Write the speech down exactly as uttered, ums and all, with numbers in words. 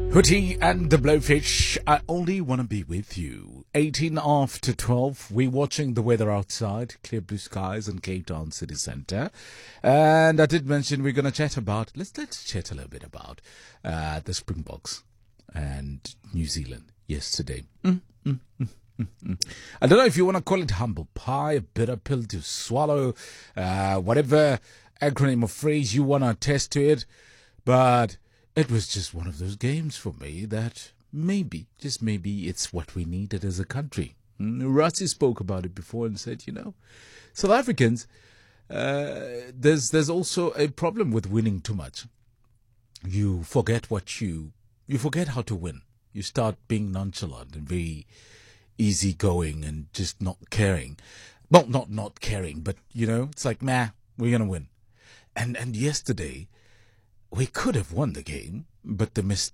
Hootie and the Blowfish, I only want to be with you. eighteen after twelve, we're watching the weather outside, clear blue skies in Cape Town city centre. And I did mention we're going to chat about, let's let's chat a little bit about uh, the Springboks and New Zealand yesterday. Mm, mm, mm, mm, mm. I don't know if you want to call it humble pie, a bitter pill to swallow, uh, whatever acronym or phrase you want to attest to it, but it was just one of those games for me that maybe, just maybe, it's what we needed as a country. Rassie spoke about it before and said, you know, South Africans, uh, there's there's also a problem with winning too much. You forget what you, you forget how to win. You start being nonchalant and very easygoing and just not caring. Well, not not caring, but, you know, it's like, nah, we're going to win. And And yesterday, we could have won the game, but the mistake